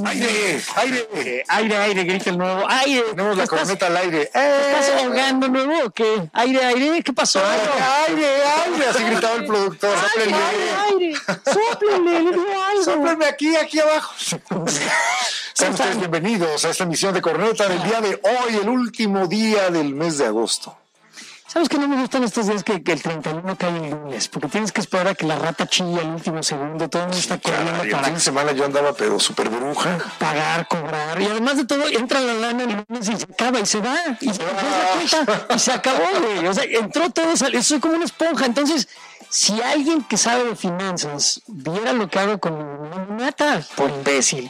Aire, aire. Aire, grita el nuevo. Aire. Tenemos la corneta al aire. ¿Estás ahogando nuevo o qué? Aire, ¿qué pasó? Aire, así gritaba el productor. Aire. Sóplenle, le digo algo. Sóplenme aquí abajo. Sean ustedes bienvenidos a esta emisión de Corneta del día de hoy, el último día del mes de agosto. ¿Sabes qué no me gustan estos días que el 31 cae el lunes? Porque tienes que esperar a que la rata chille al último segundo. Todo el mundo está corriendo El fin de semana yo andaba pero súper bruja. Pagar, cobrar. Y además de todo, entra la lana el lunes y se acaba y se va. Y se da cuenta y se acabó, güey. O sea, entró todo, soy como una esponja. Entonces, si alguien que sabe de finanzas viera lo que hago con mi mata, por imbécil,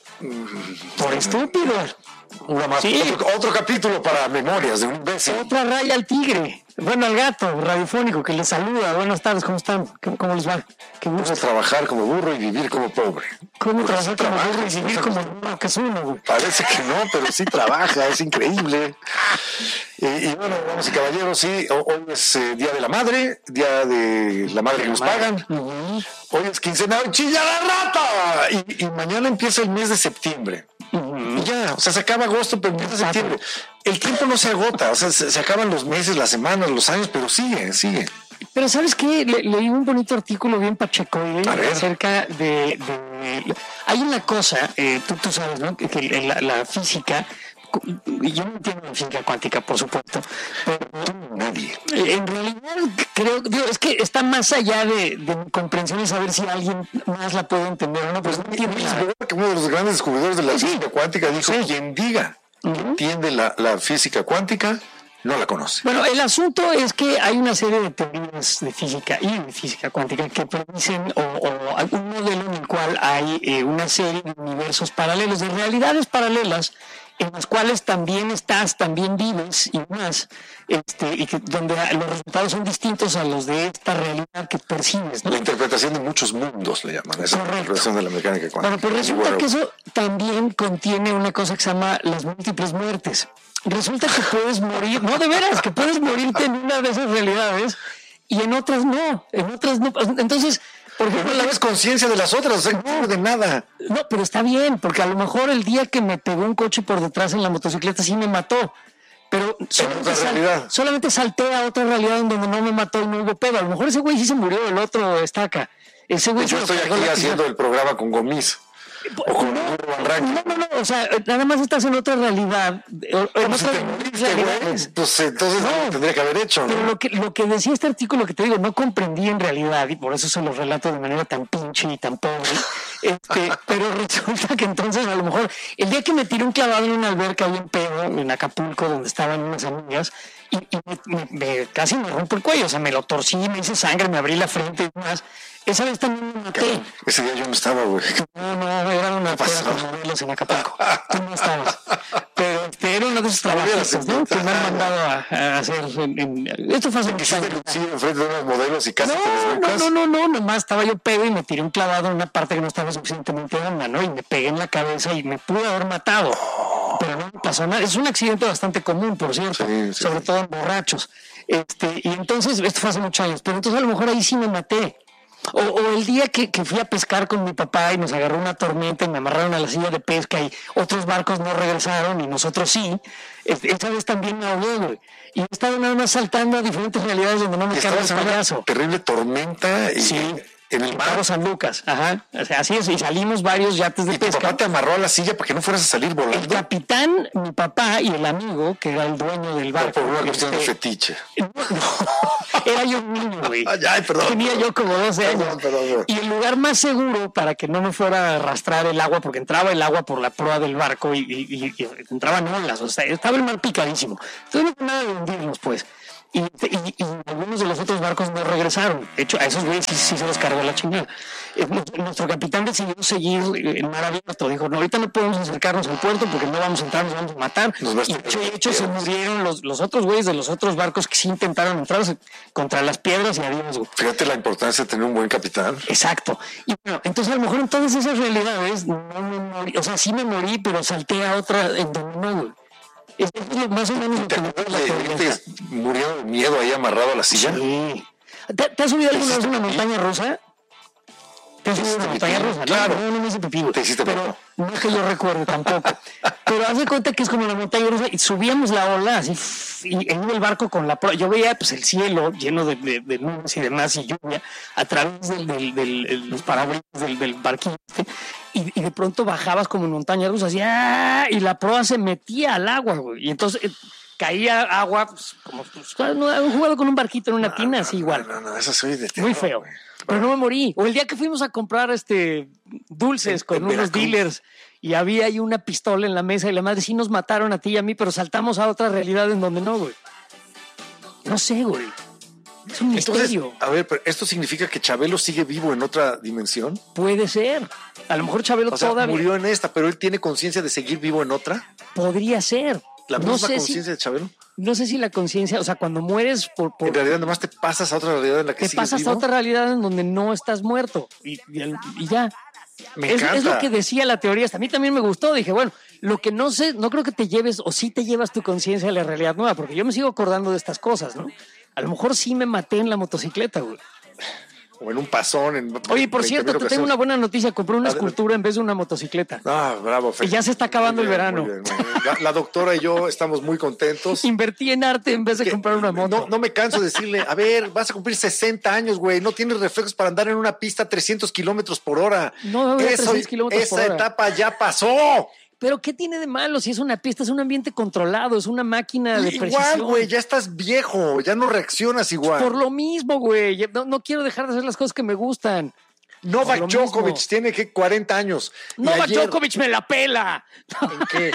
por estúpido. Sí. Otro capítulo para Memorias de un imbécil. Otra raya al tigre. Bueno, al gato radiofónico que les saluda. Buenas tardes, ¿cómo están? ¿Cómo les va? Qué gusto. Vamos a trabajar como burro y vivir como pobre. ¿Cómo trabajar como burro y vivir como burro que es uno, güey? Parece que no, pero sí trabaja, es increíble. Y bueno, vamos y caballeros, sí, hoy es Día de la Madre, Día de la Madre que nos pagan. Uh-huh. Hoy es quincena, ¡chilla la rata! Y mañana empieza el mes de septiembre. Uh-huh. Y ya, o sea, se acaba agosto, pero empieza septiembre. El tiempo no se agota, o sea, se acaban los meses, las semanas, los años, pero sigue. Pero ¿sabes qué? Leí un bonito artículo bien pacheco acerca de... Hay una cosa, tú sabes, ¿no? Que la física... Yo no entiendo la física cuántica, por supuesto, pero nadie. En realidad creo, es que está más allá de mi comprensión y saber si alguien más la puede entender o no, pues no entiendo nada. Que uno de los grandes descubridores de la física cuántica dijo, quien diga que entiende la física cuántica, no la conoce. Bueno, el asunto es que hay una serie de teorías de física y de física cuántica que predicen o algún modelo en el cual hay una serie de universos paralelos, de realidades paralelas, en las cuales también vives y más, y que donde los resultados son distintos a los de esta realidad que percibes, ¿no? La interpretación de muchos mundos le llaman, esa interpretación de la mecánica cuántica. Bueno, pues resulta que eso también contiene una cosa que se llama las múltiples muertes. Resulta que puedes morir, no, de veras, que puedes morirte en una de esas realidades y en otras no. Entonces, por ejemplo, no tienes conciencia de las otras, o sea, no de nada. No, pero está bien, porque a lo mejor el día que me pegó un coche por detrás en la motocicleta sí me mató. Pero solamente salté a otra realidad en donde no me mató y no hubo pedo. A lo mejor ese güey sí se murió, el otro estaca. Ese güey yo estoy aquí haciendo el programa con Gomis. O con no, o sea, nada más estás en otra realidad. Pues entonces no tendría que haber hecho, ¿no? Pero lo que decía este artículo que te digo, no comprendí en realidad, y por eso se lo relato de manera tan pinche y tan pobre. Pero resulta que entonces a lo mejor el día que me tiré un clavado en una alberca ahí en pedo, en Acapulco, donde estaban unas amigas, y casi me rompo el cuello, o sea, me lo torcí, me hice sangre, me abrí la frente y demás. Esa vez también me maté. Ese día yo no estaba, güey. No, era una peda con modelos en Acapulco. Tú no estabas. Pero era uno de esos trabajos, ¿no? Que me han mandado a hacer. Esto fue hace muchos años. Sí, enfrente de unos modelos y casi No, nomás estaba yo pedo y me tiré un clavado en una parte que no estaba suficientemente honda, ¿no? Y me pegué en la cabeza y me pude haber matado. Pero no me pasó nada. Es un accidente bastante común, por cierto, sobre todo en borrachos. Y entonces, esto fue hace muchos años, pero entonces a lo mejor ahí sí me maté. O el día que fui a pescar con mi papá y nos agarró una tormenta y me amarraron a la silla de pesca y otros barcos no regresaron y nosotros sí, esa vez también me ahogué, güey. Y estaba nada más saltando a diferentes realidades donde no me carga el payaso. Terrible tormenta y... Sí. En el mar. San Lucas, ajá. O sea, así es, y salimos varios yates de pesca. ¿Tu papá te amarró a la silla para que no fueras a salir volando? El capitán, mi papá y el amigo, que era el dueño del barco. Por una cuestión de fetiche. No, era yo un niño, güey. Ay, perdón. Tenía yo como 12 años. Perdón. Y el lugar más seguro para que no me fuera a arrastrar el agua, porque entraba el agua por la proa del barco y entraban olas, o sea, estaba el mar picadísimo. Entonces no tenía nada de hundirnos, pues. Y algunos de los otros barcos no regresaron. De hecho, a esos güeyes sí se los cargó la chingada. Nuestro capitán decidió seguir en mar abierto. Dijo, no, ahorita no podemos acercarnos al puerto porque no vamos a entrar, nos vamos a matar. Y de hecho se murieron los otros güeyes de los otros barcos que sí intentaron entrar contra las piedras y adiós. Fíjate la importancia de tener un buen capitán. Exacto. Y bueno, entonces a lo mejor en todas esas realidades no me morí. O sea, sí me morí, pero salté a otra en donde no, güey. Es más o menos lo que me murió de miedo ahí amarrado a la silla. Sí. ¿Te has subido alguna vez una montaña rusa? Te subí una montaña rusa, claro. No me hice pipí, Te hiciste pero no es que yo recuerde tampoco. Pero haz de cuenta que es como la montaña rusa y subíamos la ola así, y en el barco con la proa. Yo veía pues el cielo lleno de nubes y demás y lluvia a través de los parabrisas del barquito y de pronto bajabas como en montaña rusa así, y la proa se metía al agua, güey. Y entonces caía agua, pues, como he jugado con un barquito en una tina, así igual. No, eso soy de terror, muy feo. Güey. Pero no me morí. O el día que fuimos a comprar dulces con unos dealers y había ahí una pistola en la mesa y la madre sí nos mataron a ti y a mí, pero saltamos a otra realidad en donde no, güey. No sé, güey. Es un misterio. Entonces, a ver, pero ¿esto significa que Chabelo sigue vivo en otra dimensión? Puede ser. A lo mejor Chabelo todavía murió en esta, pero él tiene conciencia de seguir vivo en otra. Podría ser. ¿La misma conciencia de Chabelo? No sé si la conciencia, o sea, cuando mueres en realidad nomás te pasas a otra realidad en la que sigues vivo. Te pasas a otra realidad en donde no estás muerto y ya. Me encanta. Es lo que decía la teoría. Hasta a mí también me gustó. Dije, bueno, lo que no sé, no creo que te lleves o sí te llevas tu conciencia a la realidad nueva, porque yo me sigo acordando de estas cosas, ¿no? A lo mejor sí me maté en la motocicleta, güey. O en un pasón. Oye, por cierto, te tengo una buena noticia. Compré una escultura en vez de una motocicleta. Ah, bravo, Fer. Y ya se está acabando el verano. Muy bien. La doctora y yo estamos muy contentos. Invertí en arte en vez de comprar una moto. No me canso de decirle, a ver, vas a cumplir 60 años, güey. No tienes reflejos para andar en una pista a 300 kilómetros por hora. No, 300 kilómetros por hora. Esa etapa ya pasó. Pero ¿qué tiene de malo si es una pista? Es un ambiente controlado, es una máquina de precisión. Igual, güey, ya estás viejo, ya no reaccionas igual. Por lo mismo, güey. No quiero dejar de hacer las cosas que me gustan. Novak Djokovic tiene que 40 años. Novak Djokovic me la pela. ¿En qué?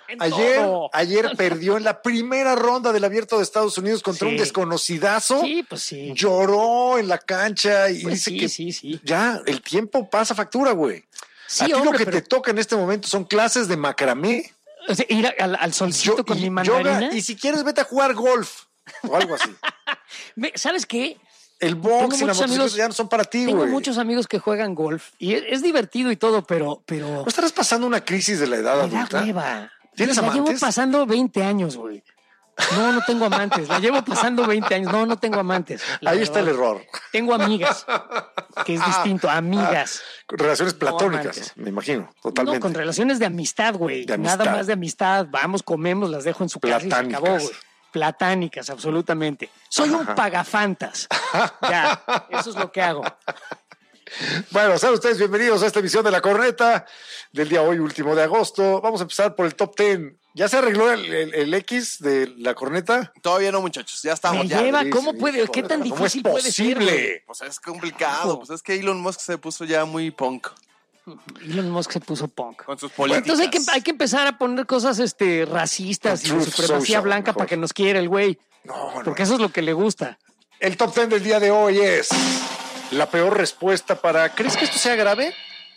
Ayer perdió en la primera ronda del Abierto de Estados Unidos contra un desconocidazo. Sí, pues sí. Lloró en la cancha y pues dice que ya el tiempo pasa factura, güey. Sí, a ti lo que te toca en este momento son clases de macramé. O sea, ir al solcito con mi mandarina. Yoga, y si quieres, vete a jugar golf o algo así. ¿Sabes qué? El box y la motocicleta ya no son para ti, güey. Tengo muchos amigos que juegan golf y es divertido y todo, pero... ¿No estarás pasando una crisis de la edad adulta? Hueva. ¿Tienes amantes? La llevo pasando 20 años, güey. No tengo amantes. La llevo pasando 20 años. No tengo amantes. Ahí está el error. Tengo amigas, que es distinto. Amigas. Relaciones platónicas, me imagino, totalmente. No, con relaciones de amistad, güey. Nada más de amistad. Vamos, comemos, las dejo en su casa y se acabó, güey. Platánicas, absolutamente. Soy un pagafantas. Ya, eso es lo que hago. Bueno, sean ustedes bienvenidos a esta emisión de La Corneta del día hoy, último de agosto. Vamos a empezar por el top 10. ¿Ya se arregló el X de La Corneta? Todavía no, muchachos. Ya estamos. ¿Cómo puede? ¿Qué tan difícil puede ser? Pues es complicado. Pues es que Elon Musk se puso ya muy punk. Elon Musk se puso punk. Con sus políticas. Entonces hay que empezar a poner cosas racistas y de supremacía blanca para que nos quiera el güey. Porque eso es lo que le gusta. El top 10 del día de hoy es la peor respuesta para... ¿Crees que esto sea grave?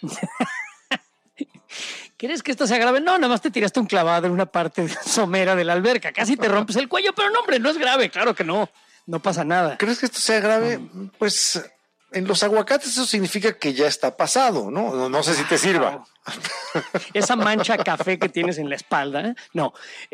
¿Crees que esto sea grave? No, nada más te tiraste un clavado en una parte somera de la alberca. Casi te rompes el cuello, pero no, hombre, no es grave. Claro que no. No pasa nada. ¿Crees que esto sea grave? Pues en los aguacates eso significa que ya está pasado, ¿no? No sé si te sirva. Esa mancha café que tienes en la espalda, ¿eh? No.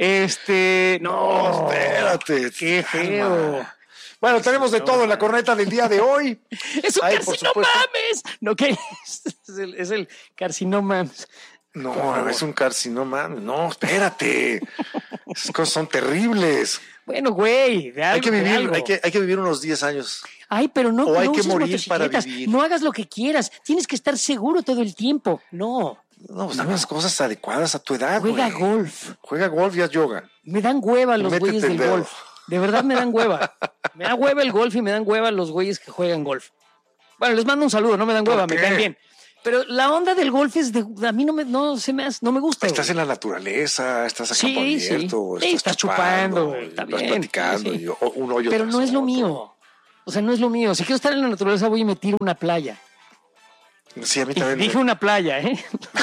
No, espérate. Qué feo. Bueno, tenemos de todo en La Corneta del día de hoy. ¡Es un carcinomames! No, ¿qué es el carcinomames. No, es un carcinoma. No, espérate. Esas cosas son terribles. Bueno, güey, hay que vivir unos 10 años. Ay, pero no. O hay que morir para vivir. No hagas lo que quieras. Tienes que estar seguro todo el tiempo. No, pues haz las cosas adecuadas a tu edad. Juega golf. Juega golf y haz yoga. Me dan hueva los güeyes del golf. De verdad me dan hueva. Me da hueva el golf y me dan hueva los güeyes que juegan golf. Bueno, les mando un saludo, no me dan hueva, me caen bien. Pero la onda del golf es a mí no me gusta. Estás en la naturaleza, estás a campo abierto, estás chupando, está bien, platicando, sí. Un hoyo. Pero no es lo mío. O sea, no es lo mío. Si quiero estar en la naturaleza voy y me tiro a una playa. Sí, a mí también. Dije una playa, ¿eh?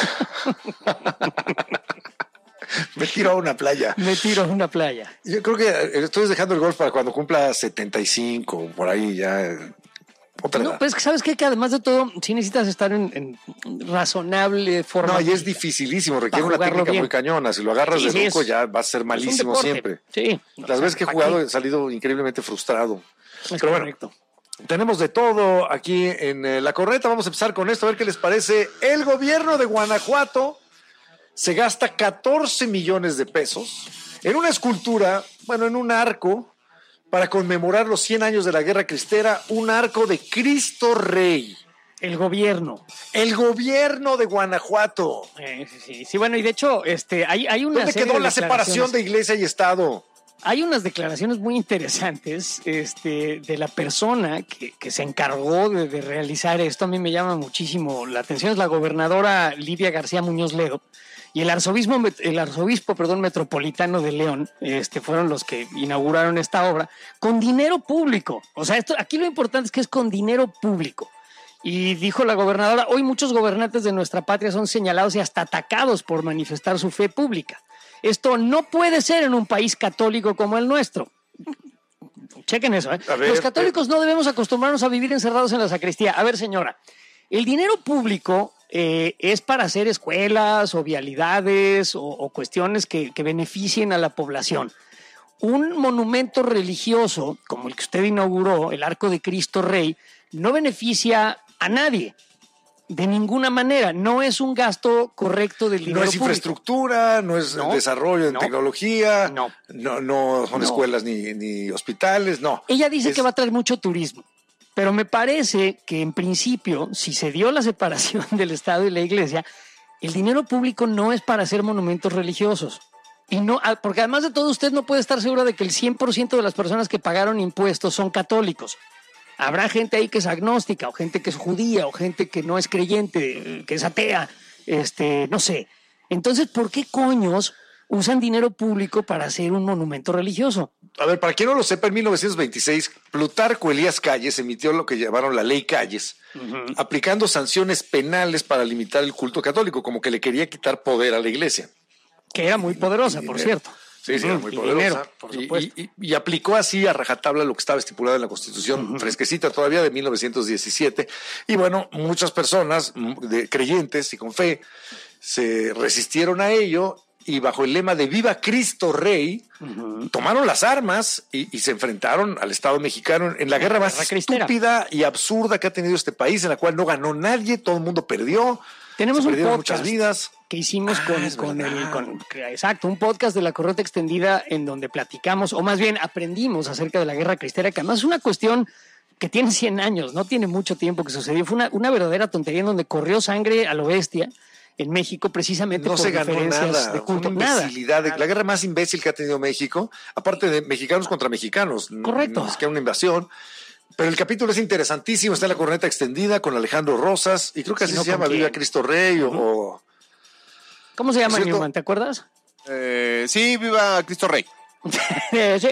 Me tiro a una playa. Yo creo que estoy dejando el golf para cuando cumpla 75, por ahí ya. No, pues sabes qué? Que además de todo, sí necesitas estar en razonable forma. No, y es dificilísimo, requiere una técnica muy cañona. Si lo agarras de loco ya va a ser malísimo siempre. Sí. Las veces que he jugado he salido increíblemente frustrado. Pero bueno, Tenemos de todo aquí en La Corneta. Vamos a empezar con esto, a ver qué les parece. El gobierno de Guanajuato se gasta 14 millones de pesos en una escultura, bueno, en un arco, para conmemorar los 100 años de la Guerra Cristera, un arco de Cristo Rey. El gobierno de Guanajuato. Sí, bueno, y de hecho, hay una ¿Dónde quedó la separación de iglesia y Estado? Hay unas declaraciones muy interesantes de la persona que se encargó de realizar esto. A mí me llama muchísimo la atención. Es la gobernadora Lidia García Muñoz Ledo y el arzobispo metropolitano de León. Fueron los que inauguraron esta obra con dinero público. O sea, aquí lo importante es que es con dinero público. Y dijo la gobernadora: hoy muchos gobernantes de nuestra patria son señalados y hasta atacados por manifestar su fe pública. Esto no puede ser en un país católico como el nuestro. Chequen eso, ¿eh? Los católicos no debemos acostumbrarnos a vivir encerrados en la sacristía. A ver, señora, el dinero público es para hacer escuelas o vialidades o cuestiones que beneficien a la población. Un monumento religioso, como el que usted inauguró, el Arco de Cristo Rey, no beneficia a nadie. De ninguna manera, no es un gasto correcto del dinero público. No es infraestructura, no es desarrollo en tecnología, no son escuelas ni hospitales, no. Ella dice que va a traer mucho turismo, pero me parece que en principio, si se dio la separación del Estado y la Iglesia, el dinero público no es para hacer monumentos religiosos. Y no, porque además de todo, usted no puede estar segura de que el 100% de las personas que pagaron impuestos son católicos. Habrá gente ahí que es agnóstica, o gente que es judía, o gente que no es creyente, que es atea, no sé. Entonces, ¿por qué coños usan dinero público para hacer un monumento religioso? A ver, para quien no lo sepa, en 1926, Plutarco Elías Calles emitió lo que llamaron la Ley Calles, aplicando sanciones penales para limitar el culto católico, como que le quería quitar poder a la iglesia. Que era muy poderosa, por cierto. Sí, era muy poderosa. Dinero, por supuesto. Y aplicó así a rajatabla lo que estaba estipulado en la Constitución, fresquecita todavía de 1917. Y bueno, muchas personas creyentes y con fe se resistieron a ello y bajo el lema de Viva Cristo Rey, tomaron las armas y se enfrentaron al Estado mexicano en la guerra más estúpida y absurda que ha tenido este país, en la cual no ganó nadie, todo el mundo perdió. Tenemos un podcast muchas vidas que hicimos un podcast de La Corneta Extendida en donde platicamos, o más bien aprendimos acerca de la Guerra Cristera, que además es una cuestión que tiene 100 años, no tiene mucho tiempo que sucedió. Fue una verdadera tontería en donde corrió sangre a lo bestia en México precisamente no por se ganó diferencias de culto. Una imbecilidad, la guerra más imbécil que ha tenido México, aparte de mexicanos contra mexicanos. Correcto. Es que una invasión. Pero el capítulo es interesantísimo, está en La Corneta Extendida con Alejandro Rosas, y creo que así se llama, Viva Cristo Rey o... ¿Cómo se llama, Newman? ¿Te acuerdas? Sí, Viva Cristo Rey. Sí.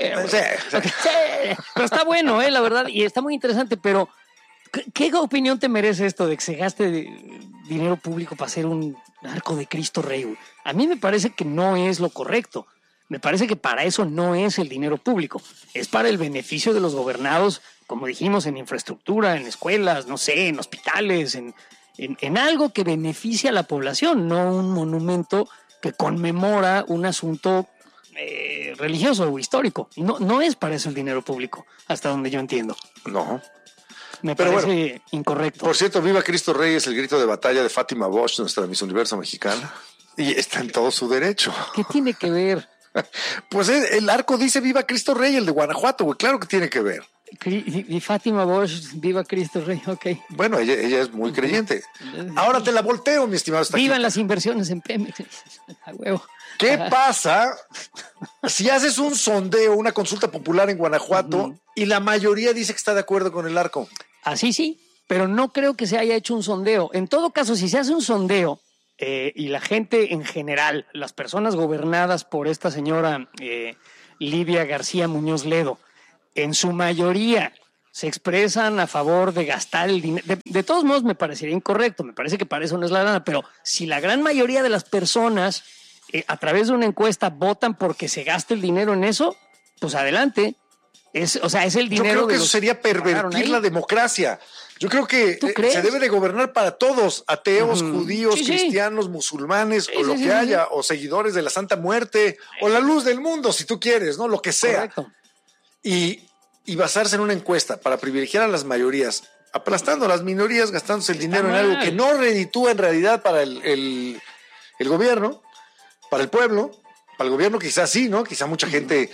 Pero está bueno, la verdad, y está muy interesante, pero ¿qué opinión te merece esto de que se gaste dinero público para hacer un arco de Cristo Rey? A mí me parece que no es lo correcto. Me parece que para eso no es el dinero público. Es para el beneficio de los gobernados, como dijimos, en infraestructura, en escuelas, no sé, en hospitales, en algo que beneficie a la población, no un monumento que conmemora un asunto religioso o histórico. No es para eso el dinero público, hasta donde yo entiendo. No. Me parece incorrecto. Por cierto, Viva Cristo Rey es el grito de batalla de Fátima Bosch, nuestra Miss Universo mexicana, y está en todo su derecho. ¿Qué tiene que ver? Pues el arco dice Viva Cristo Rey, el de Guanajuato, güey, claro que tiene que ver. Y Fátima Bosch, Viva Cristo Rey, ok. Bueno, ella es muy creyente. Ahora te la volteo, mi estimado. Vivan las inversiones en Pemex. A huevo. ¿Qué pasa si haces un sondeo, una consulta popular en Guanajuato y la mayoría dice que está de acuerdo con el arco? Así sí, pero no creo que se haya hecho un sondeo. En todo caso, si se hace un sondeo y la gente en general, las personas gobernadas por esta señora Lidia García Muñoz Ledo, en su mayoría se expresan a favor de gastar el dinero. De todos modos me parecería incorrecto, me parece que para eso no es la lana, pero si la gran mayoría de las personas a través de una encuesta votan porque se gaste el dinero en eso, pues adelante. Es el dinero. Yo creo que eso sería pervertir la democracia. Yo creo que se debe de gobernar para todos, ateos, judíos, cristianos, musulmanes, o lo que haya, o seguidores de la Santa Muerte, o la luz del mundo, si tú quieres, ¿no? Lo que sea. Correcto. Y y basarse en una encuesta para privilegiar a las mayorías, aplastando a las minorías, gastándose el dinero en algo que no reditúa en realidad para el gobierno, para el pueblo. Para el gobierno quizás sí, ¿no? Quizá mucha gente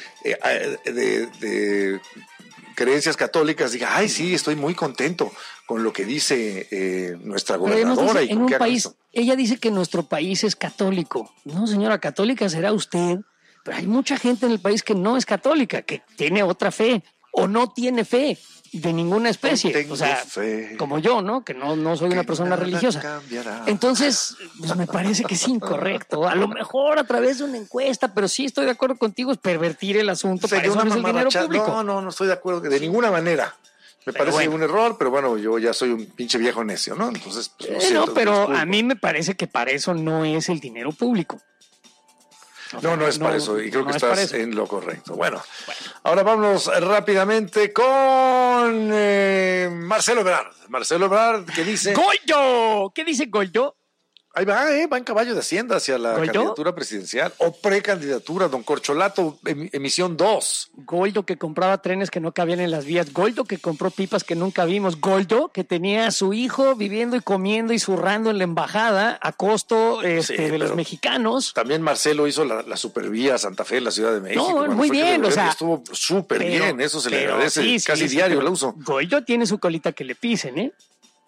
de creencias católicas diga, ay, sí, estoy muy contento con lo que dice nuestra gobernadora. Dice, en un país, ella dice que nuestro país es católico. No, señora, católica será usted, pero hay mucha gente en el país que no es católica, que tiene otra fe o no tiene fe de ninguna especie. O sea, fe, como yo, ¿no? Que no soy una persona religiosa. Cambiará. Entonces, pues me parece que es incorrecto. A lo mejor a través de una encuesta, pero sí estoy de acuerdo contigo, es pervertir el asunto. Para eso no es el dinero público. No estoy de acuerdo de ninguna manera. Me parece un error, pero bueno, yo ya soy un pinche viejo necio, ¿no? Entonces, pues, pero a mí me parece que para eso no es el dinero público. No es para eso, y creo que estás en lo correcto. Bueno, ahora vámonos rápidamente con Marcelo Ebrard. Marcelo Ebrard, ¿qué dice? ¡Goldo! ¿Qué dice Goldo? Ahí va en caballo de Hacienda hacia la candidatura presidencial o precandidatura, don Corcholato, emisión 2. Goldo que compraba trenes que no cabían en las vías, Goldo que compró pipas que nunca vimos, Goldo que tenía a su hijo viviendo y comiendo y zurrando en la embajada a costo de los mexicanos. También Marcelo hizo la supervía Santa Fe en la Ciudad de México. No, muy bien, o sea. Estuvo súper bien, eso se le agradece, casi diario lo uso. Goldo tiene su colita que le pisen, ¿eh?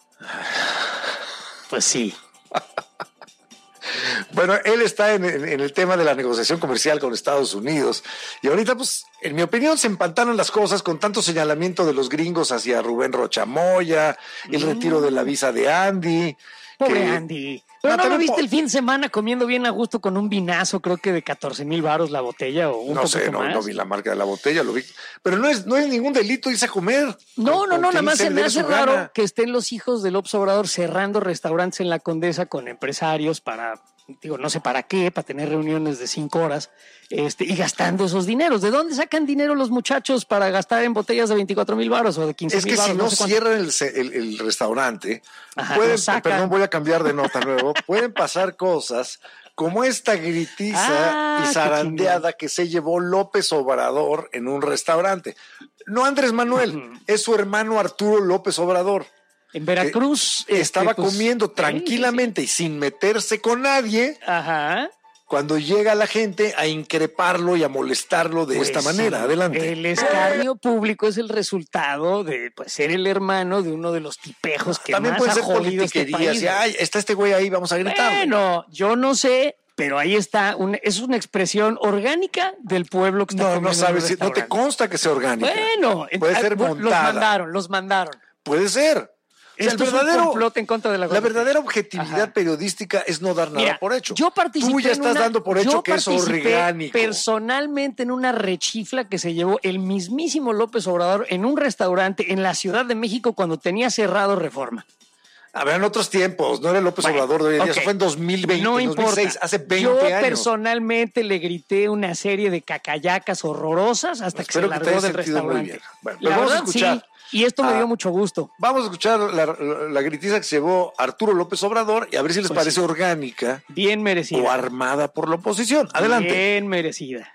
Pues sí. Bueno, él está en el tema de la negociación comercial con Estados Unidos y ahorita, pues, en mi opinión, se empantanan las cosas con tanto señalamiento de los gringos hacia Rubén Rocha Moya, el retiro de la visa de Andy. Pobre Andy. Pero ¿no lo viste el fin de semana comiendo bien a gusto con un vinazo, creo que de 14,000 varos la botella o un poco más? No vi la marca de la botella, lo vi. Pero no es ningún delito irse a comer. No, nada más se me hace raro que estén los hijos de López Obrador cerrando restaurantes en la Condesa con empresarios para, no sé para qué, para tener reuniones de 5 horas y gastando esos dineros. ¿De dónde sacan dinero los muchachos para gastar en botellas de 24,000 varos o de 15,000 varos? Es que si no cierran el restaurante, perdón, voy a cambiar de nota nuevo, pueden pasar cosas como esta gritiza y zarandeada que se llevó López Obrador en un restaurante. No Andrés Manuel, es su hermano Arturo López Obrador. En Veracruz. Estaba comiendo tranquilamente y sin meterse con nadie. Ajá. Cuando llega la gente a increparlo y a molestarlo de esta manera. Adelante. El escarnio público es el resultado de ser el hermano de uno de los tipejos que también más ha jodido este país. Ay, está este güey ahí, vamos a gritar. Bueno, yo no sé, pero ahí está, es una expresión orgánica del pueblo que está comiendo. No sabes, si no te consta que sea orgánica. Bueno, puede ser montada. Los mandaron. Puede ser. O sea, es un complot en contra de la verdadera objetividad periodística es no dar nada por hecho. Yo participé. Tú ya estás dando por hecho que es orgánico. Personalmente en una rechifla que se llevó el mismísimo López Obrador en un restaurante en la Ciudad de México cuando tenía cerrado Reforma. A ver, en otros tiempos, no era López Obrador de hoy en día, eso fue en 2020, no 2006, importa. hace 20 años. Yo personalmente le grité una serie de cacayacas horrorosas hasta que se largó del restaurante. Bueno, la vamos a escuchar. Sí. Y esto me dio mucho gusto. Vamos a escuchar la gritiza que se llevó Arturo López Obrador y a ver si les parece orgánica. Bien merecida. O armada por la oposición. Adelante. Bien merecida.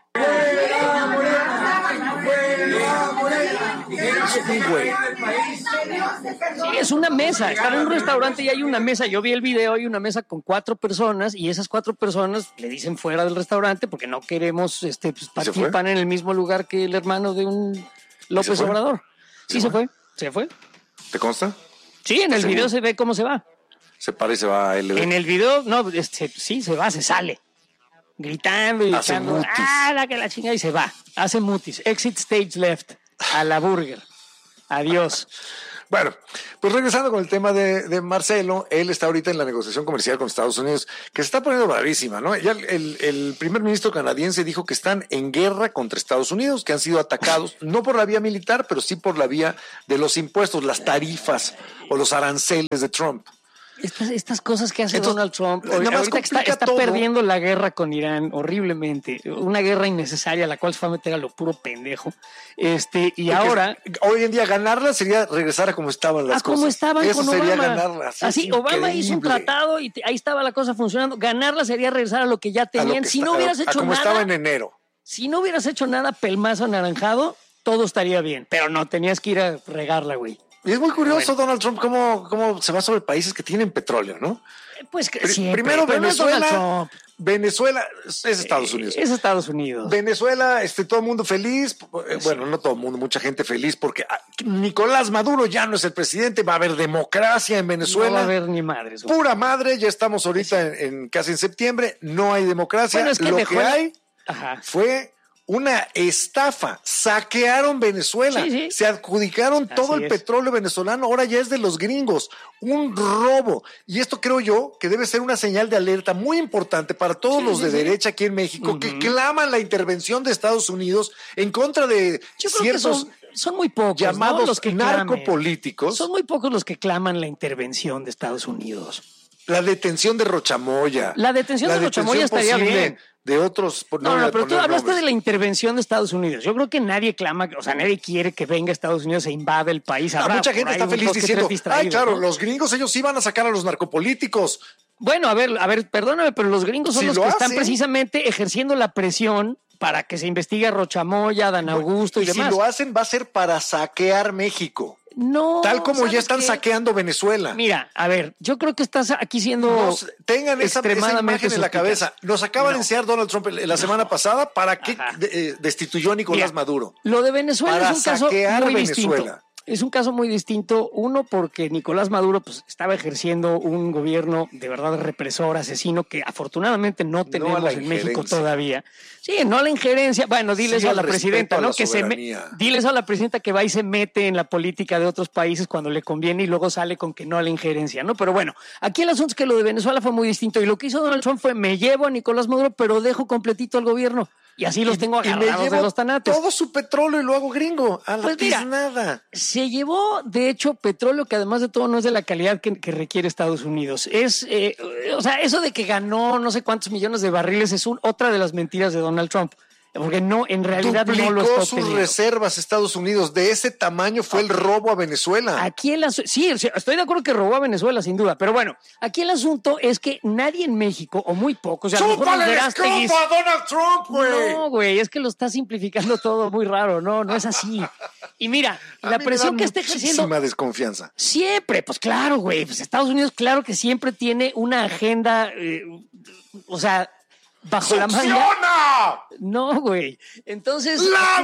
Sí, es una mesa. Están en un restaurante y hay una mesa. Yo vi el video, hay una mesa con 4 personas y esas 4 personas le dicen fuera del restaurante porque no queremos partir pan en el mismo lugar que el hermano de un López Obrador. Sí, se fue. ¿Te consta? Sí, en el video se ve cómo se va. Se para y se va a LB. En el video, no, sí, se va, se sale. Gritando y echando, que la chingada, y se va. Hace mutis. Exit stage left. A la burger. Adiós. Bueno, pues regresando con el tema de Marcelo, él está ahorita en la negociación comercial con Estados Unidos, que se está poniendo bravísima, ¿no? Ya el primer ministro canadiense dijo que están en guerra contra Estados Unidos, que han sido atacados, no por la vía militar, pero sí por la vía de los impuestos, las tarifas o los aranceles de Trump. Estas cosas que hace Donald Trump, ahorita está perdiendo la guerra con Irán horriblemente, una guerra innecesaria, la cual se fue a meter a lo puro pendejo. Y ahora hoy en día ganarla sería regresar a como estaban las cosas. Como estaban Eso con sería Obama. Ganarla. Así, Obama hizo un tratado y ahí estaba la cosa funcionando. Ganarla sería regresar a lo que ya tenían. Si no hubieras hecho como nada, estaba en enero. Si no hubieras hecho nada, pelmazo anaranjado, todo estaría bien. Pero no, tenías que ir a regarla, güey. Y es muy curioso, Donald Trump, cómo se va sobre países que tienen petróleo, ¿no? Pues primero Venezuela es Estados Unidos. Es Estados Unidos. Venezuela, todo el mundo feliz. Bueno, no todo el mundo, mucha gente feliz porque Nicolás Maduro ya no es el presidente. Va a haber democracia en Venezuela. No va a haber ni madres. Pura madre, ya estamos ahorita casi en septiembre. No hay democracia. Bueno, es que lo que hay fue una estafa. Saquearon Venezuela. Sí. Se adjudicaron todo el petróleo venezolano. Ahora ya es de los gringos. Un robo. Y esto creo yo que debe ser una señal de alerta muy importante para todos los de derecha aquí en México que claman la intervención de Estados Unidos en contra de ciertos son muy pocos llamados, ¿no?, los que narcopolíticos. Son muy pocos los que claman la intervención de Estados Unidos. La detención de Rochamoya. La detención de Rochamoya estaría bien. De otros. No, pero tú hablaste de la intervención de Estados Unidos. Yo creo que nadie clama, o sea, nadie quiere que venga Estados Unidos e invade el país. Mucha gente está feliz diciendo, claro, ¿no? Los gringos, ellos sí van a sacar a los narcopolíticos. Bueno, a ver, perdóname, pero los gringos son los que están precisamente ejerciendo la presión para que se investigue a Rochamoya, Dan Augusto y demás. Si lo hacen, va a ser para saquear México. No. Tal como ya están saqueando Venezuela. Mira, a ver, yo creo que estás aquí siendo tengan esa imagen en la cabeza. Nos acaba de enseñar Donald Trump la semana pasada para que destituyó a Nicolás Maduro. Lo de Venezuela es un caso muy distinto. Es un caso muy distinto, uno porque Nicolás Maduro pues estaba ejerciendo un gobierno de verdad represor, asesino, que afortunadamente no tenemos en México todavía. Sí, no a la injerencia. Bueno, diles a la presidenta, ¿no? Diles a la presidenta que va y se mete en la política de otros países cuando le conviene y luego sale con que no a la injerencia, ¿no? Pero bueno, aquí el asunto es que lo de Venezuela fue muy distinto y lo que hizo Donald Trump fue: me llevo a Nicolás Maduro, pero dejo completito al gobierno. Y así los tengo agarrados de los tanates. Todo su petróleo y lo hago gringo. A la nada. Se llevó, de hecho, petróleo que además de todo no es de la calidad que requiere Estados Unidos. O sea, eso de que ganó no sé cuántos millones de barriles es otra de las mentiras de Donald Trump. Porque no, en realidad no lo está sus reservas Estados Unidos. De ese tamaño fue el robo a Venezuela. Sí, estoy de acuerdo que robó a Venezuela, sin duda. Pero bueno, aquí el asunto es que nadie en México, o muy pocos, ¡chúpale a Donald Trump, güey! No, güey, es que lo está simplificando todo muy raro. No es así. Y mira, la presión que está ejerciendo. Muchísima desconfianza. Siempre, pues claro, güey. Pues Estados Unidos, claro que siempre tiene una agenda, o sea, bajo la manga. No, güey. Entonces,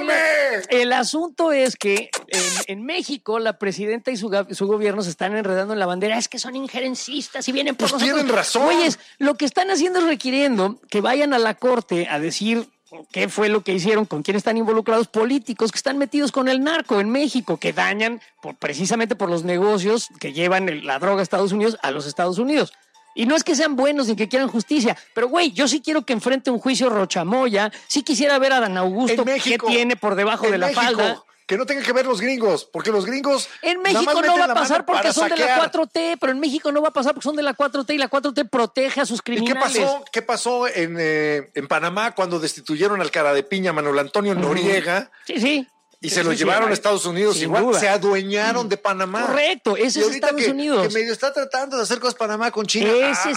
el asunto es que en México la presidenta y su gobierno se están enredando en la bandera. Es que son injerencistas y vienen por nosotros. Tienen razón. Güeyes, lo que están haciendo es requiriendo que vayan a la corte a decir qué fue lo que hicieron, con quién están involucrados políticos que están metidos con el narco en México, que dañan precisamente por los negocios que llevan la droga a Estados Unidos a los Estados Unidos. Y no es que sean buenos ni que quieran justicia, pero güey, yo sí quiero que enfrente un juicio Rochamoya, sí quisiera ver a Dan Augusto qué tiene por debajo de la falda. Que no tengan que ver los gringos, porque los gringos... En México no va a pasar porque son de la 4T, pero en México no va a pasar porque son de la 4T y la 4T protege a sus criminales. ¿Y qué pasó en Panamá cuando destituyeron al cara de piña Manuel Antonio Noriega? Sí. Y se lo llevaron a Estados Unidos, igual se adueñaron de Panamá. Correcto, ese es Estados Unidos. Que medio está tratando de hacer cosas Panamá con China.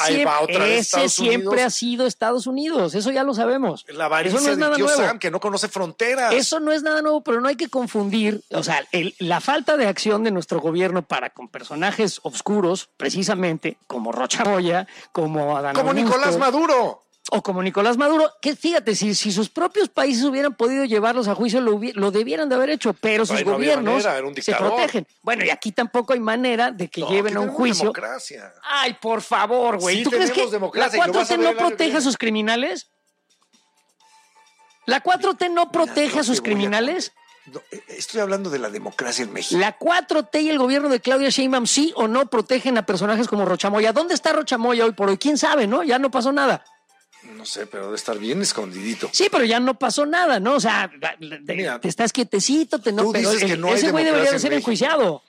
Ese siempre ha sido Estados Unidos, eso ya lo sabemos. La avaricia eso no es nada nuevo. Sam, que no conoce fronteras. Eso no es nada nuevo, pero no hay que confundir, o sea, la falta de acción de nuestro gobierno para con personajes oscuros, precisamente, como Rochamoya, como Adán Augusto, Nicolás Maduro. O como Nicolás Maduro, que fíjate, si sus propios países hubieran podido llevarlos a juicio, lo debieran de haber hecho, pero sus gobiernos se protegen. Bueno, y aquí tampoco hay manera de que lleven a un juicio. Democracia. Ay, por favor, güey. Sí, ¿Tú crees que la 4T no protege a sus criminales? ¿La 4T no protege a sus criminales? No, estoy hablando de la democracia en México. La 4T y el gobierno de Claudia Sheinbaum sí o no protegen a personajes como Rochamoya. ¿Dónde está Rochamoya hoy por hoy? ¿Quién sabe, no? Ya no pasó nada. No sé, pero debe estar bien escondidito. Sí, pero ya no pasó nada, ¿no? O sea, te estás quietecito, pero ese güey debería de ser enjuiciado.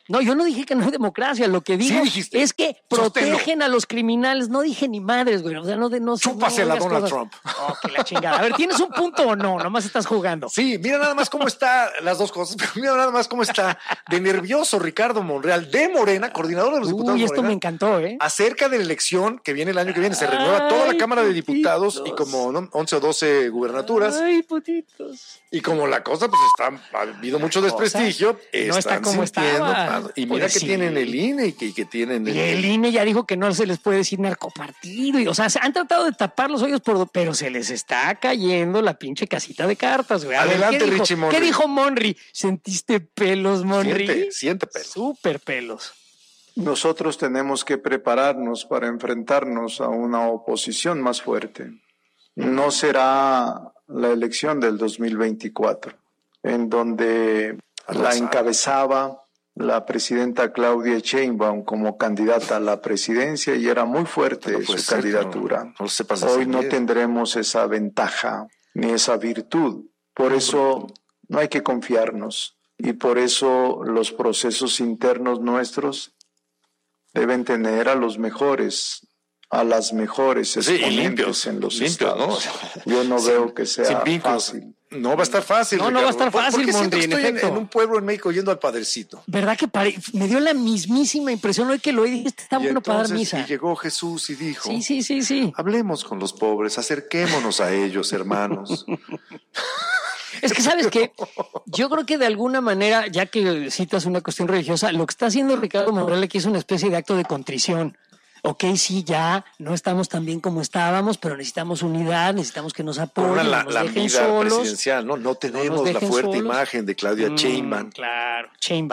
No, yo no dije que no hay democracia. Lo que digo es que protegen a los criminales. No dije ni madres, güey. O sea, no chúpasela, Donald Trump. Oh, que la chingada. A ver, ¿tienes un punto o no? Nomás estás jugando. Sí, mira nada más cómo está las dos cosas. Mira nada más cómo está de nervioso Ricardo Monreal de Morena, coordinador de los diputados Uy, esto Morena, me encantó, acerca de la elección que viene el año que viene. Se renueva toda la Cámara de Diputados y como 11 o 12 gubernaturas. Ay, putitos. Y como la cosa, pues ha habido mucho desprestigio. No está como estaba. Y mira que tienen el INE y que tienen el INE ya dijo que no se les puede decir narcopartido. O sea, se han tratado de tapar los hoyos, pero se les está cayendo la pinche casita de cartas, güey. Adelante, Richie Monry. ¿Qué dijo Monry? ¿Sentiste pelos, Monry? Siente pelos. Súper pelos. Nosotros tenemos que prepararnos para enfrentarnos a una oposición más fuerte. No será la elección del 2024, en donde la encabezaba la presidenta Claudia Sheinbaum como candidata a la presidencia y era muy fuerte su candidatura. Hoy no tendremos esa ventaja ni esa virtud. Por eso no hay que confiarnos y por eso los procesos internos nuestros deben tener a los mejores, a las mejores exponentes en los estados. ¿No? Yo no veo que sea fácil. No va a estar fácil. No va a estar fácil, Monry. Estoy en un pueblo en México yendo al Padrecito. ¿Verdad que me dio la mismísima impresión hoy que lo oí? Está bueno para dar misa. Y llegó Jesús y dijo: Sí. Hablemos con los pobres, acerquémonos a ellos, hermanos. Es que, ¿sabes qué? Yo creo que de alguna manera, ya que citas una cuestión religiosa, lo que está haciendo Ricardo Monreal aquí es una especie de acto de contrición. Ok, sí, ya no estamos tan bien como estábamos, pero necesitamos unidad, necesitamos que nos apoyen, no nos dejen solos. Presidencial, no tenemos la fuerte imagen de Claudia Sheinbaum. Claro,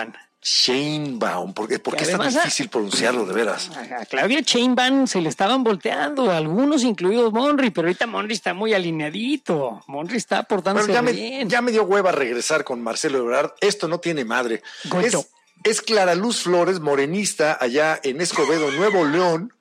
Sheinbaum, ¿por qué es tan difícil pronunciarlo, de veras? A Claudia Sheinbaum se le estaban volteando, algunos incluidos Monry, pero ahorita Monry está muy alineadito. Monry está portándose bien. Ya me dio hueva regresar con Marcelo Ebrard. Esto no tiene madre. Es Clara Luz Flores, morenista, allá en Escobedo, Nuevo León,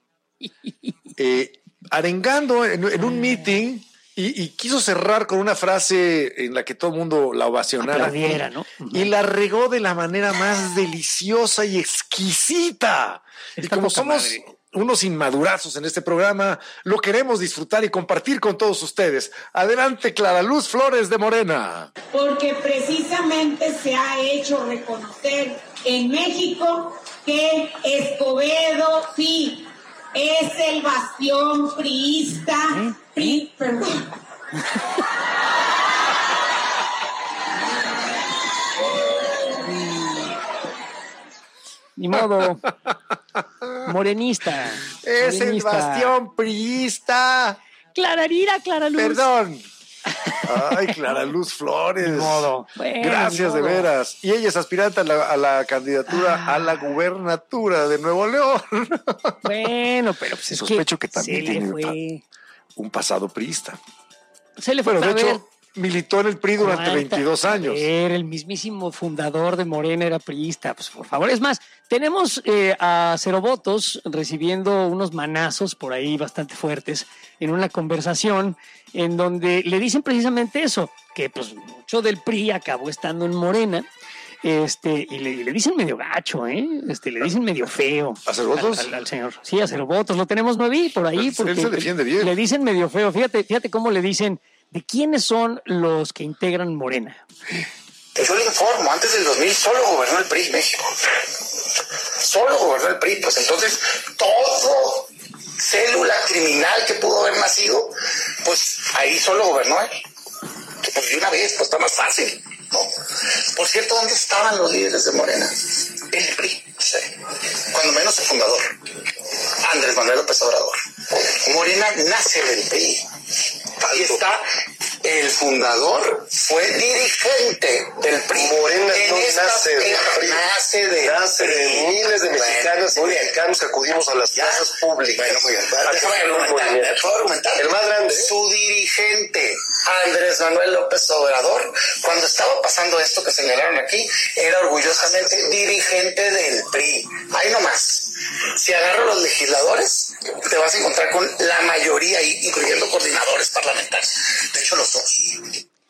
arengando en un meeting y quiso cerrar con una frase en la que todo el mundo la ovacionara. Aplaudiera, ¿no? Y la regó de la manera más deliciosa y exquisita. Y como somos unos inmadurazos en este programa, lo queremos disfrutar y compartir con todos ustedes. Adelante, Clara Luz Flores de Morena. Porque precisamente se ha hecho reconocer en México que Escobedo sí es el bastión priista. Perdón. Ni modo. Morenista. Es el bastión priista. Clara Luz. Perdón. Ay, Clara Luz Flores. Bueno, gracias de veras. Y ella es aspirante a la candidatura a la gubernatura de Nuevo León. Bueno, pero pues sospecho que también tiene un pasado priista. Se le fue. Pero de hecho militó en el PRI durante 22 años. Era el mismísimo fundador de Morena, era priista. Pues por favor, es más, tenemos a Cero Votos recibiendo unos manazos por ahí bastante fuertes en una conversación en donde le dicen precisamente eso, que pues mucho del PRI acabó estando en Morena. Y le dicen medio gacho, le dicen medio feo. ¿A Cero Votos? Al señor. Sí, a Cero Votos. Lo tenemos nuevo por ahí. Porque él se defiende bien. Le dicen medio feo. Fíjate cómo le dicen. ¿De quiénes son los que integran Morena? Yo le informo, antes del 2000 solo gobernó el PRI México. Solo gobernó el PRI, pues entonces todo célula criminal que pudo haber nacido, pues ahí solo gobernó él. Pues de una vez, pues está más fácil, ¿no? Por cierto, ¿dónde estaban los líderes de Morena? El PRI, sí. Cuando menos el fundador, Andrés Manuel López Obrador. Morena nace del PRI. Ahí está, el fundador fue dirigente del PRI. Morena no nace del PRI. Nace de miles de mexicanos y mexicanos que acudimos a las plazas públicas. Bueno, muy bien. Déjame argumentar. El más grande. Su dirigente, Andrés Manuel López Obrador, cuando estaba pasando esto que señalaron aquí, era orgullosamente dirigente del PRI. Ahí nomás. Si agarro los legisladores, te vas a encontrar con la mayoría, incluyendo coordinadores parlamentarios. De hecho, los dos.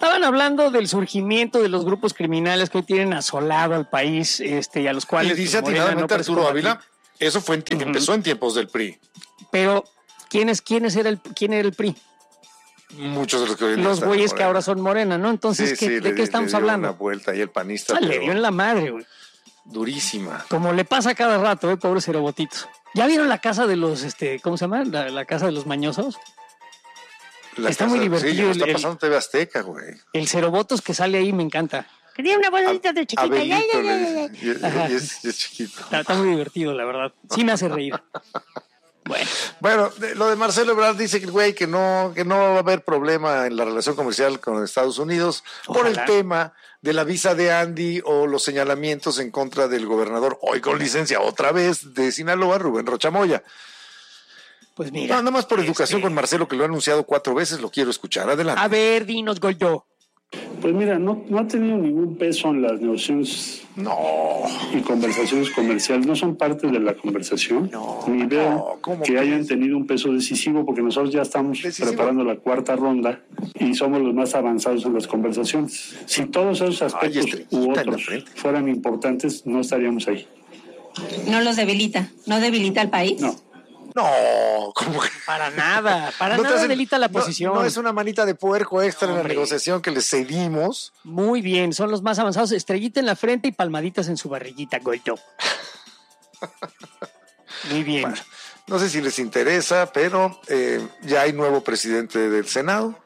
estaban hablando del surgimiento de los grupos criminales que hoy tienen asolado al país, y a los cuales... Y dice atinadamente Arturo Ávila, eso fue empezó en tiempos del PRI. Pero, ¿quién era el PRI? Muchos de los que los güeyes que ahora son Morena, ¿no? Entonces, ¿de qué estamos hablando? Una vuelta y el panista. Le dio en la madre, güey. Durísima. Como le pasa cada rato, pobres cerobotitos. ¿Ya vieron la casa de los, ¿cómo se llama? La casa de los mañosos. Está muy divertido. Sí, está pasando TV Azteca, güey. El cerobotos que sale ahí me encanta. Que tiene una bolita de chiquita. Abelito, y es chiquito. Está muy divertido, la verdad. Sí me hace reír. Bueno, lo de Marcelo Ebrard dice que güey que no va a haber problema en la relación comercial con Estados Unidos. Ojalá. Por el tema de la visa de Andy o los señalamientos en contra del gobernador, hoy con licencia otra vez, de Sinaloa, Rubén Rocha Moya. Pues mira. Nada más por educación con Marcelo, que lo ha anunciado 4 veces, lo quiero escuchar. Adelante. A ver, dinos, Goyo. Pues mira, no ha tenido ningún peso en las negociaciones y conversaciones comerciales. No son parte de la conversación. Ni veo que hayan tenido un peso decisivo, porque nosotros ya estamos preparando la 4ª ronda y somos los más avanzados en las conversaciones. Si todos esos aspectos u otros fueran importantes, no estaríamos ahí. ¿No los debilita? ¿No debilita al país? No, ¿cómo que? Para nada delita la posición. No es una manita de puerco extra en la negociación que les cedimos. Muy bien, son los más avanzados. Estrellita en la frente y palmaditas en su barriguita, Goyo. Muy bien. Bueno, no sé si les interesa, pero ya hay nuevo presidente del Senado.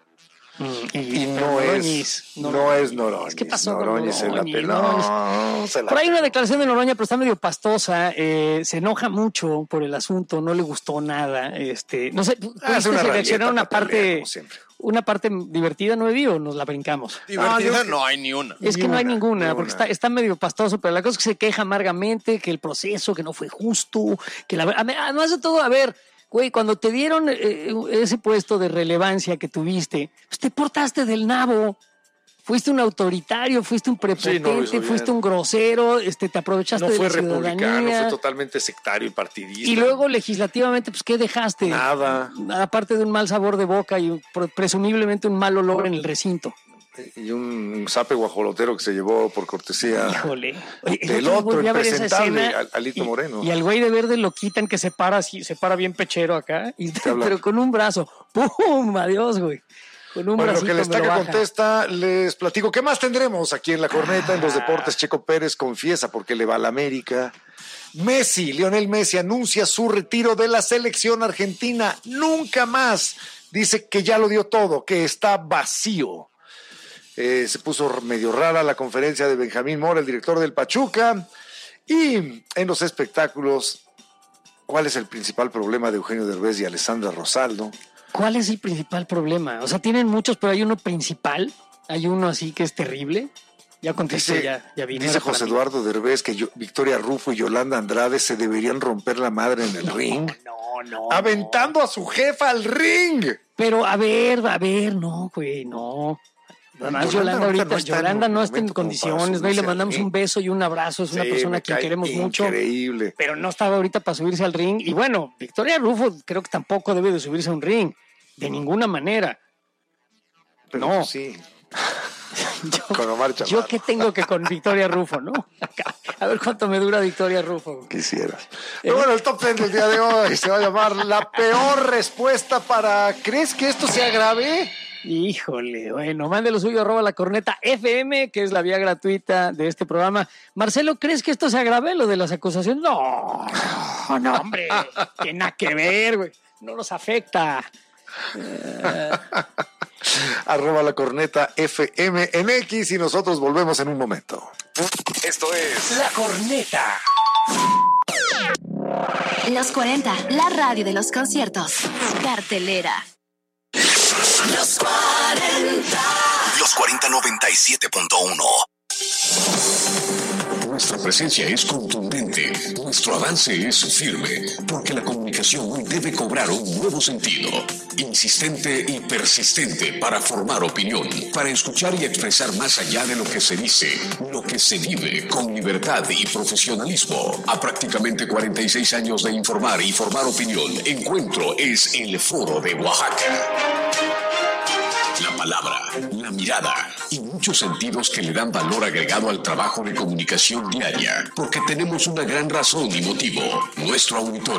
Y no es Noroñez. ¿Qué pasó? Noroñez se la peló. Por ahí una declaración de Noroña, pero está medio pastosa. Se enoja mucho por el asunto, no le gustó nada. No sé, ¿pudiste seleccionar una parte divertida, no o nos la brincamos? Divertida no hay ni una. Es que no hay ninguna, porque está medio pastoso, pero la cosa es que se queja amargamente que el proceso, que no fue justo, además de todo, a ver, güey, cuando te dieron ese puesto de relevancia que tuviste, pues te portaste del nabo. Fuiste un autoritario, fuiste un prepotente, fuiste un grosero, te aprovechaste de la ciudadanía. No fue republicano, fue totalmente sectario y partidista. Y luego legislativamente, pues, ¿qué dejaste? Nada. Aparte de un mal sabor de boca y presumiblemente un mal olor en el recinto. Y un zape guajolotero que se llevó por cortesía. Híjole. Del otro, el presentable, Alito Moreno. Y al güey de verde lo quitan, que se para bien pechero acá, pero con un brazo. ¡Pum! Adiós, güey. Con un bracito. Lo que el Estaca contesta, les platico. ¿Qué más tendremos aquí en La Corneta? En los deportes, Checo Pérez confiesa porque le va a la América. Lionel Messi anuncia su retiro de la selección argentina. Nunca más. Dice que ya lo dio todo, que está vacío. Se puso medio rara la conferencia de Benjamín Mora, el director del Pachuca. Y en los espectáculos, ¿cuál es el principal problema de Eugenio Derbez y Alessandra Rosaldo? ¿Cuál es el principal problema? O sea, tienen muchos, pero hay uno principal. Hay uno así que es terrible. Ya contesté, ya vine. Dice José Eduardo Derbez que Victoria Rufo y Yolanda Andrade se deberían romper la madre en el ring. No. Aventando a su jefa al ring. Pero a ver, no, güey, no. Además, Yolanda no está en condiciones, ¿no? Y le mandamos un beso y un abrazo. Es una persona a quien queremos mucho. Increíble. Pero no estaba ahorita para subirse al ring. Y bueno, Victoria Rufo creo que tampoco debe de subirse a un ring. De ninguna manera. Pero no. Sí. Con Omar Chaparro. Yo qué tengo que con Victoria Rufo, ¿no? A ver cuánto me dura Victoria Rufo. Quisieras. Pero bueno, el top 10 del día de hoy se va a llamar la peor respuesta para... ¿Crees que esto sea grave? Híjole, bueno, mande lo suyo, @lacorneta_FM, que es la vía gratuita de este programa. Marcelo, ¿crees que esto se agrave, lo de las acusaciones? No, hombre, tiene nada que ver, güey, no nos afecta. @lacorneta_FM en X y nosotros volvemos en un momento. Esto es La Corneta. Los 40, la radio de los conciertos. Cartelera. Los 40. Los 40 97.1. Nuestra presencia es contundente, nuestro avance es firme, porque la comunicación hoy debe cobrar un nuevo sentido, insistente y persistente para formar opinión, para escuchar y expresar más allá de lo que se dice, lo que se vive con libertad y profesionalismo. A prácticamente 46 años de informar y formar opinión, Encuentro es el Foro de Oaxaca. La palabra, la mirada y muchos sentidos que le dan valor agregado al trabajo de comunicación diaria, porque tenemos una gran razón y motivo, nuestro auditorio.